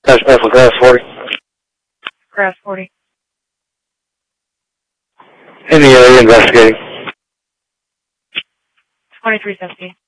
That's Metro Grass 40. Grass 40. In the area investigating. 2370.